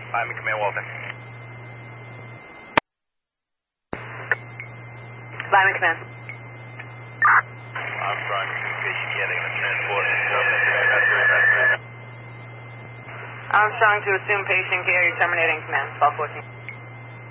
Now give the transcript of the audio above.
I'm in command, Walter. Lyman command. Armstrong, communication, yeah, they're going to transport. Armstrong to assume patient care, you're terminating command, 1214.